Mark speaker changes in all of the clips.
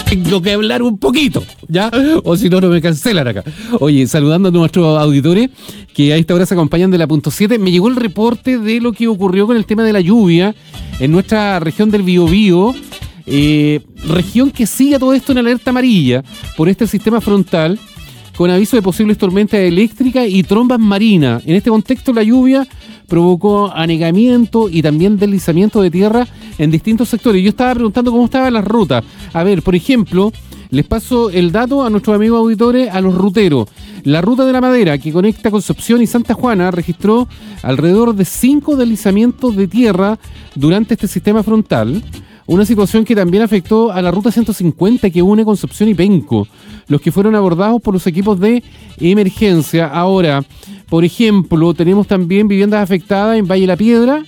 Speaker 1: tengo que hablar un poquito, ¿ya? O si no, no me cancelan acá. Oye, saludando a nuestros auditores que a esta hora se acompañan de la punto 7, me llegó el reporte de lo que ocurrió con el tema de la lluvia en nuestra región del Biobío, región que sigue a todo esto en alerta amarilla por este sistema frontal, con aviso de posibles tormentas eléctricas y trombas marinas. En este contexto, la lluvia provocó anegamiento y también deslizamiento de tierra en distintos sectores. Yo estaba preguntando cómo estaban las rutas. A ver, por ejemplo, les paso el dato a nuestros amigos auditores, a los ruteros. La ruta de la Madera, que conecta Concepción y Santa Juana, registró alrededor de 5 deslizamientos de tierra durante este sistema frontal. Una situación que también afectó a la ruta 150 que une Concepción y Penco, los que fueron abordados por los equipos de emergencia. Ahora, por ejemplo, tenemos también viviendas afectadas en Valle de la Piedra,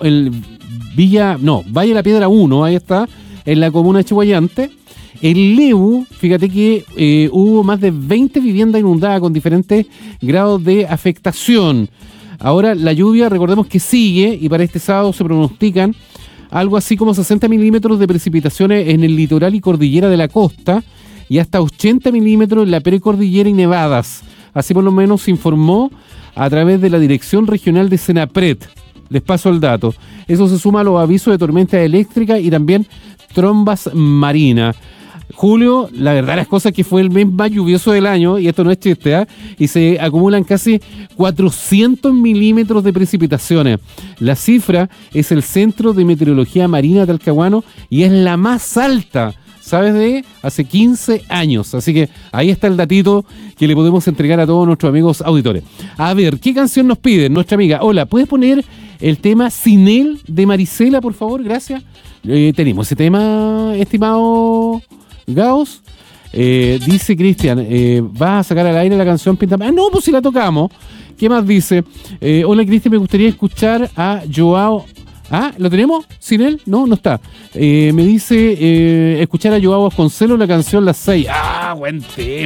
Speaker 1: Valle de la Piedra 1, ahí está, en la comuna de Chihuayante. En Lebu, fíjate que hubo más de 20 viviendas inundadas con diferentes grados de afectación. Ahora, la lluvia, recordemos que sigue, y para este sábado se pronostican algo así como 60 milímetros de precipitaciones en el litoral y cordillera de la costa y hasta 80 milímetros en la precordillera y nevadas. Así por lo menos se informó a través de la Dirección Regional de Senapred. Les paso el dato. Eso se suma a los avisos de tormentas eléctricas y también trombas marinas. Julio, la verdad las cosas que fue el mes más lluvioso del año, y esto no es chiste, ¿eh? Y se acumulan casi 400 milímetros de precipitaciones. La cifra es el Centro de Meteorología Marina de Talcahuano y es la más alta, ¿sabes? De hace 15 años. Así que ahí está el datito que le podemos entregar a todos nuestros amigos auditores. A ver, ¿qué canción nos piden? Nuestra amiga, hola, ¿puedes poner el tema Sin él de Marisela, por favor? Gracias. Tenemos ese tema, estimado Gauss. Dice Cristian, ¿vas a sacar al aire la canción Pinta? No, pues si la tocamos. ¿Qué más dice? Hola Cristian, me gustaría escuchar a Joao. ¿Lo tenemos? ¿Sin él? No, no está. Me dice escuchar a Joao Vasconcelos la canción Las 6. Buen tema.